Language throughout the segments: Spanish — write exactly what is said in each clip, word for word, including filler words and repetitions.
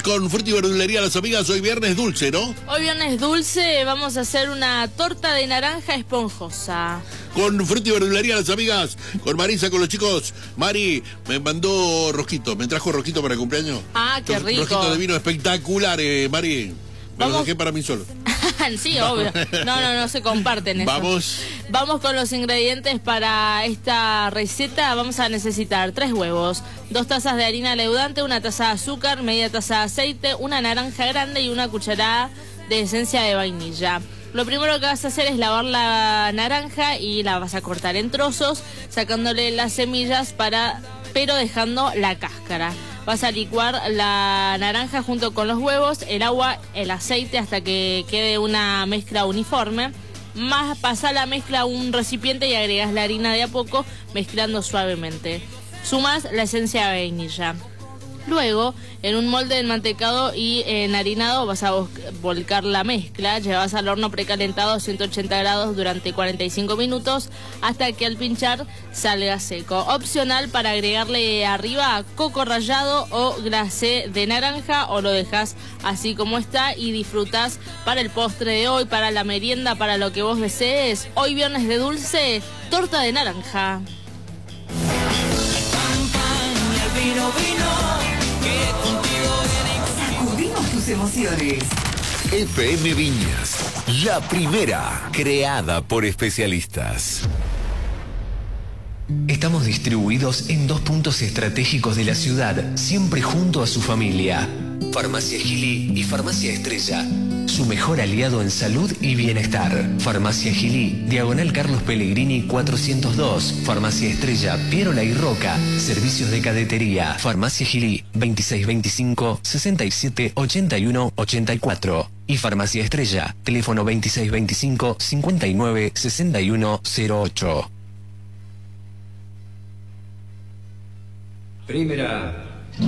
Con Fruta y Verdulería Las Amigas, hoy viernes dulce, ¿no? Hoy viernes dulce vamos a hacer una torta de naranja esponjosa. Con Fruta y Verdulería Las Amigas, con Marisa, con los chicos. Mari me mandó rosquito, me trajo rosquito para el cumpleaños. Ah, qué rico. Rosquito de vino espectacular, eh, Mari. Me lo dejé para mí solo. Sí, obvio. No, no, no se comparten eso. Vamos. Vamos con los ingredientes para esta receta. Vamos a necesitar tres huevos, dos tazas de harina leudante, una taza de azúcar, media taza de aceite, una naranja grande y una cucharada de esencia de vainilla. Lo primero que vas a hacer es lavar la naranja y la vas a cortar en trozos, sacándole las semillas para, pero dejando la cáscara. Vas a licuar la naranja junto con los huevos, el agua, el aceite hasta que quede una mezcla uniforme. Más pasa la mezcla a un recipiente y agregas la harina de a poco, mezclando suavemente. Sumas la esencia de vainilla. Luego, en un molde enmantecado y enharinado vas a volcar la mezcla, llevas al horno precalentado a ciento ochenta grados durante cuarenta y cinco minutos hasta que al pinchar salga seco. Opcional para agregarle arriba coco rallado o glacé de naranja, o lo dejas así como está y disfrutas para el postre de hoy, para la merienda, para lo que vos desees. Hoy viernes de dulce, torta de naranja. Vino, vino, que contigo viene. Sacudimos tus emociones. F M Viñas, la primera, creada por especialistas. Estamos distribuidos en dos puntos estratégicos de la ciudad, siempre junto a su familia. Farmacia Gilí y Farmacia Estrella, su mejor aliado en salud y bienestar. Farmacia Gilí, Diagonal Carlos Pellegrini cuatrocientos dos. Farmacia Estrella, Pierola y Roca, servicios de cadetería. Farmacia Gilí, veintiséis veinticinco, sesenta y siete, ochenta y uno, ochenta y cuatro. Y Farmacia Estrella, teléfono veintiséis veinticinco, cincuenta y nueve, sesenta y uno, cero ocho. Primera.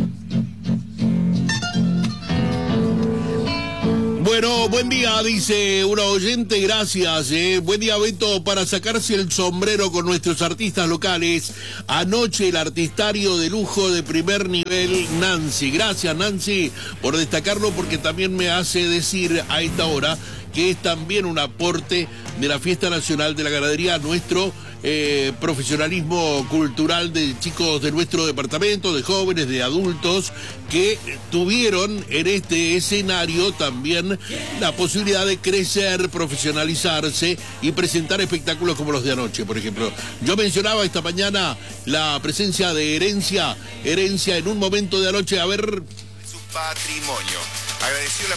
Bueno, buen día, dice una oyente, gracias. Eh. Buen día, Beto, para sacarse el sombrero con nuestros artistas locales. Anoche el artistario de lujo de primer nivel, Nancy. Gracias, Nancy, por destacarlo, porque también me hace decir a esta hora que es también un aporte de la Fiesta Nacional de la Ganadería a nuestro eh, profesionalismo cultural de chicos de nuestro departamento, de jóvenes, de adultos, que tuvieron en este escenario también la posibilidad de crecer, profesionalizarse y presentar espectáculos como los de anoche, por ejemplo. Yo mencionaba esta mañana la presencia de Herencia, Herencia en un momento de anoche, a ver... Su patrimonio. Agradeció la